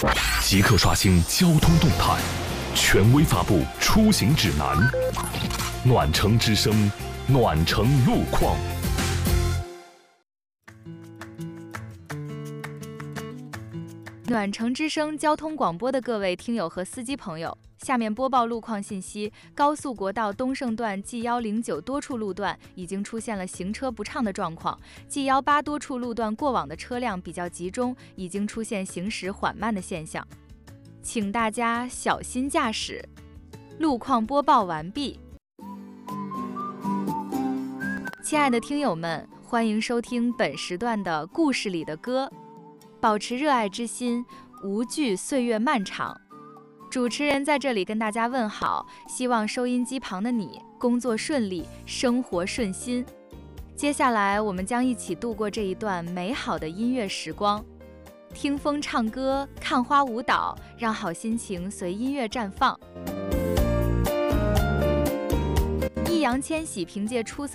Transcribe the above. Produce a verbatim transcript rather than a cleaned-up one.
即刻刷新交通动态，权威发布出行指南。暖城之声，暖城路况。 暖城之声交通广播的各位听友和司机朋友，下面播报路况信息：高速国道东胜段 G 一零九多处路段已经出现了行车不畅的状况 ，G 一八多处路段过往的车辆比较集中，已经出现行驶缓慢的现象，请大家小心驾驶。路况播报完毕。亲爱的听友们，欢迎收听本时段的故事里的歌。保持热爱之心，无惧岁月漫长。主持人在这里跟大家问好，希望收音机旁的你工作顺利，生活顺心。接下来我们将一起度过这一段美好的音乐时光，听风唱歌，看花舞蹈，让好心情随音乐绽放。易烊千玺凭借出色